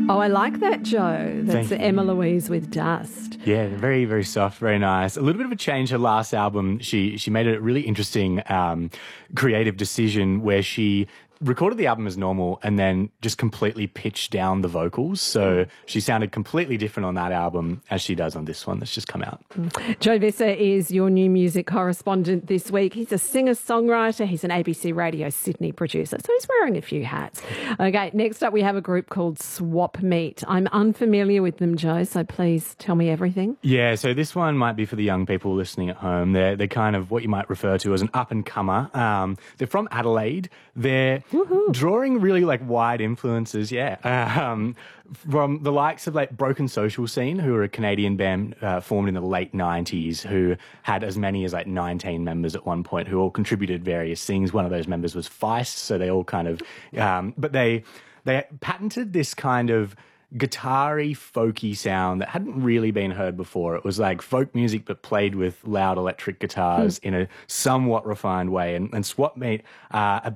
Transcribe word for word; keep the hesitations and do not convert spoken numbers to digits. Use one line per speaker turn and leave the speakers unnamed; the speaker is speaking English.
Oh, I like that, Joe. That's
Thank you.
Emma Louise with Dust.
Yeah, very, very soft, very nice. A little bit of a change. Her last album, she she made a really interesting um, creative decision where she recorded the album as normal and then just completely pitched down the vocals. So she sounded completely different on that album as she does on this one that's just come out.
Joe Visser is your new music correspondent this week. He's a singer-songwriter. He's an A B C Radio Sydney producer, so he's wearing a few hats. Okay, next up we have a group called Swap Meet. I'm unfamiliar with them, Joe, so please tell me everything.
Yeah, so this one might be for the young people listening at home. They're, they're kind of what you might refer to as an up-and-comer. Um, they're from Adelaide. They're Woohoo. drawing really like wide influences, yeah, um, from the likes of like Broken Social Scene, who are a Canadian band uh, formed in the late nineties, who had as many as like nineteen members at one point, who all contributed various things. One of those members was Feist, so they all kind of, um, but they they patented this kind of guitar-y, folky sound that hadn't really been heard before. It was like folk music but played with loud electric guitars mm. in a somewhat refined way. And, and Swap Meet uh,